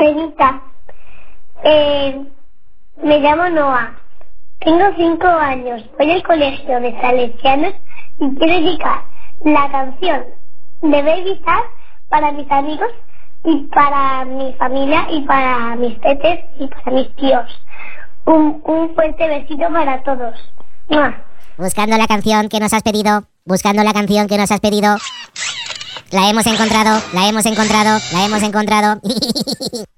Cenita. Me llamo Noah. Tengo 5 años. Voy al colegio de salesianos y quiero dedicar la canción de Baby Shark para mis amigos y para mi familia y para mis peces y para mis tíos. Un fuerte besito para todos. ¡Mua! Buscando la canción que nos has pedido. Buscando la canción que nos has pedido. La hemos encontrado, la hemos encontrado, la hemos encontrado.